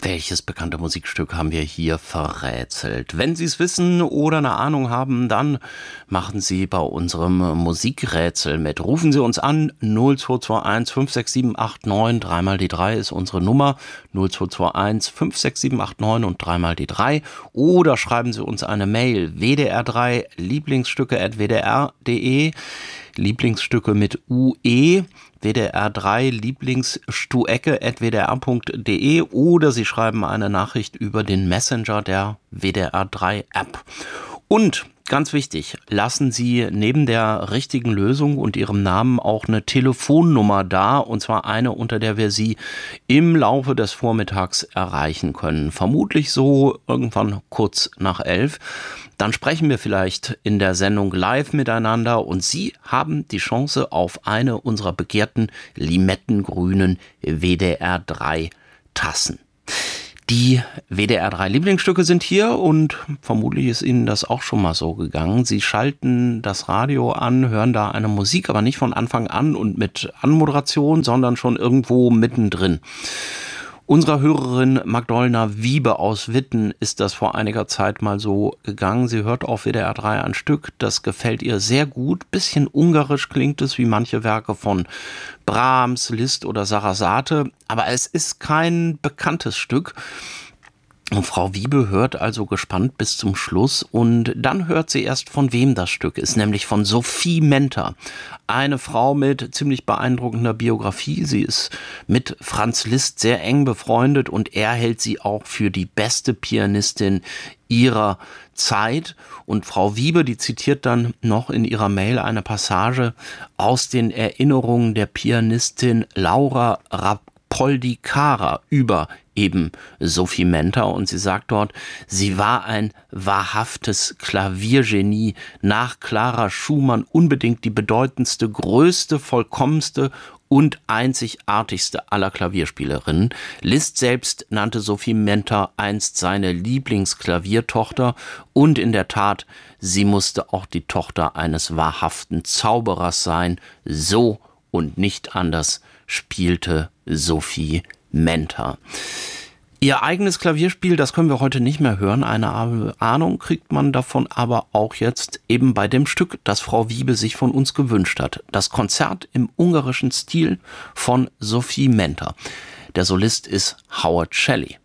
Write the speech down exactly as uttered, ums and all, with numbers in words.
Welches bekannte Musikstück haben wir hier verrätselt? Wenn Sie es wissen oder eine Ahnung haben, dann machen Sie bei unserem Musikrätsel mit. Rufen Sie uns an, null zwei zwei eins fünf sechs sieben acht neun, dreimal die drei ist unsere Nummer, null zwei zwei eins fünf sechs sieben acht neun und dreimal die drei. Oder schreiben Sie uns eine Mail, w d r drei lieblingsstücke at w d r punkt d e, Lieblingsstücke mit U E, w d r drei lieblingsstuecke at w d r punkt d e, oder Sie schreiben eine Nachricht über den Messenger der W D R drei App. Und ganz wichtig, lassen Sie neben der richtigen Lösung und Ihrem Namen auch eine Telefonnummer da, und zwar eine, unter der wir Sie im Laufe des Vormittags erreichen können. Vermutlich so irgendwann kurz nach elf. Dann sprechen wir vielleicht in der Sendung live miteinander und Sie haben die Chance auf eine unserer begehrten limettengrünen W D R drei Tassen. Die W D R drei Lieblingsstücke sind hier und vermutlich ist Ihnen das auch schon mal so gegangen. Sie schalten das Radio an, hören da eine Musik, aber nicht von Anfang an und mit Anmoderation, sondern schon irgendwo mittendrin. Unserer Hörerin Magdolena Wiebe aus Witten ist das vor einiger Zeit mal so gegangen. Sie hört auf W D R drei ein Stück, das gefällt ihr sehr gut. Bisschen ungarisch klingt es, wie manche Werke von Brahms, Liszt oder Sarasate. Aber es ist kein bekanntes Stück. Und Frau Wiebe hört also gespannt bis zum Schluss und dann hört sie erst, von wem das Stück ist, nämlich von Sophie Menter. Eine Frau mit ziemlich beeindruckender Biografie. Sie ist mit Franz Liszt sehr eng befreundet und er hält sie auch für die beste Pianistin ihrer Zeit. Und Frau Wiebe, die zitiert dann noch in ihrer Mail eine Passage aus den Erinnerungen der Pianistin Laura Rapoldi-Cara über eben Sophie Menter, und sie sagt dort, sie war ein wahrhaftes Klaviergenie, nach Clara Schumann unbedingt die bedeutendste, größte, vollkommenste und einzigartigste aller Klavierspielerinnen. Liszt selbst nannte Sophie Menter einst seine Lieblingsklaviertochter, und in der Tat, sie musste auch die Tochter eines wahrhaften Zauberers sein. So und nicht anders spielte Sophie Menter. Ihr eigenes Klavierspiel, das können wir heute nicht mehr hören. Eine Ahnung kriegt man davon aber auch jetzt eben bei dem Stück, das Frau Wiebe sich von uns gewünscht hat. Das Konzert im ungarischen Stil von Sophie Menter. Der Solist ist Howard Shelley.